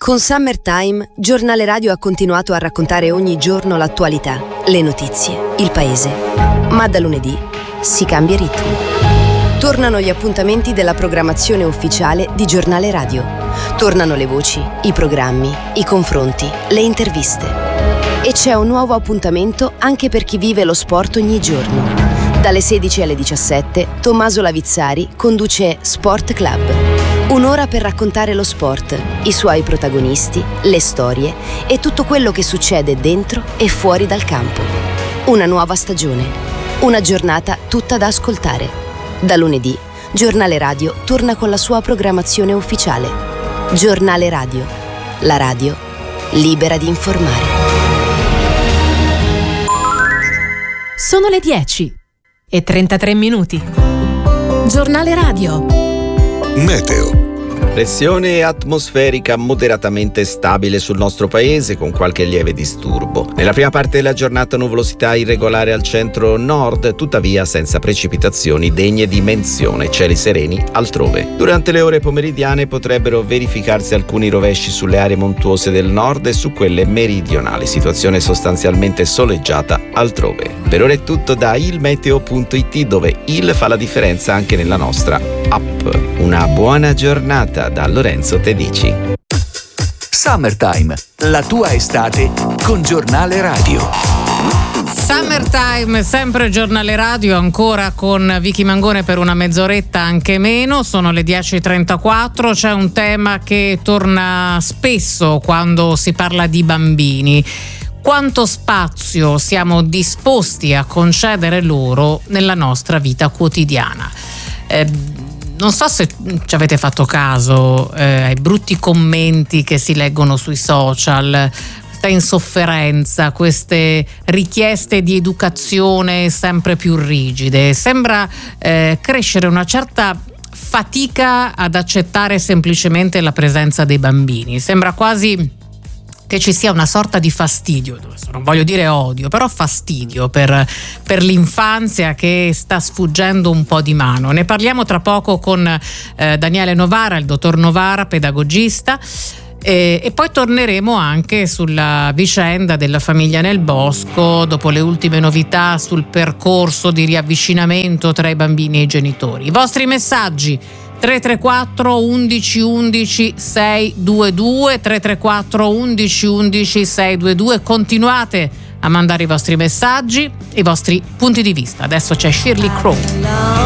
Con Summertime, Giornale Radio ha continuato a raccontare ogni giorno l'attualità, le notizie, il paese. Ma da lunedì si cambia ritmo. Tornano gli appuntamenti della programmazione ufficiale di Giornale Radio. Tornano le voci, i programmi, i confronti, le interviste. E c'è un nuovo appuntamento anche per chi vive lo sport ogni giorno. Dalle 16 alle 17, Tommaso Lavizzari conduce Sport Club. Un'ora per raccontare lo sport, i suoi protagonisti, le storie e tutto quello che succede dentro e fuori dal campo. Una nuova stagione. Una giornata tutta da ascoltare. Da lunedì, Giornale Radio torna con la sua programmazione ufficiale. Giornale Radio. La radio libera di informare. Sono le 10:33. Giornale Radio. Meteo. Pressione atmosferica moderatamente stabile sul nostro paese con qualche lieve disturbo. Nella prima parte della giornata nuvolosità irregolare al centro-nord, tuttavia senza precipitazioni degne di menzione, cieli sereni altrove. Durante le ore pomeridiane potrebbero verificarsi alcuni rovesci sulle aree montuose del nord e su quelle meridionali, situazione sostanzialmente soleggiata altrove. Per ora è tutto da ilmeteo.it, dove il fa la differenza anche nella nostra app. Una buona giornata da Lorenzo Tedici. Summertime, la tua estate con Giornale Radio. Summertime, sempre Giornale Radio, ancora con Vicky Mangone per una mezz'oretta, anche meno. Sono le 10:34. C'è un tema che torna spesso quando si parla di bambini. Quanto spazio siamo disposti a concedere loro nella nostra vita quotidiana? Non so se ci avete fatto caso ai brutti commenti che si leggono sui social, questa insofferenza, queste richieste di educazione sempre più rigide. Sembra crescere una certa fatica ad accettare semplicemente la presenza dei bambini. Sembra quasi che ci sia una sorta di fastidio, non voglio dire odio, però fastidio per l'infanzia che sta sfuggendo un po' di mano. Ne parliamo tra poco con Daniele Novara, il dottor Novara, pedagogista, e poi torneremo anche sulla vicenda della famiglia nel bosco, dopo le ultime novità sul percorso di riavvicinamento tra i bambini e i genitori. I vostri messaggi 334 11 11 622, 334 11 11 622. Continuate a mandare i vostri messaggi e i vostri punti di vista. Adesso c'è Shirley Crow.